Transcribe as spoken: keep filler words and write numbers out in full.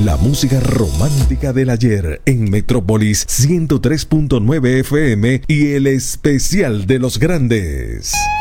La música romántica del ayer en Metrópolis ciento tres punto nueve F M y el especial de los grandes.